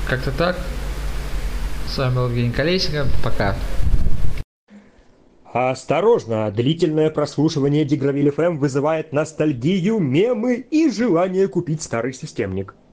Как-то так. С вами был Евгений Колесников. Пока. Осторожно, длительное прослушивание Дигровиль ФМ вызывает ностальгию, мемы и желание купить старый системник.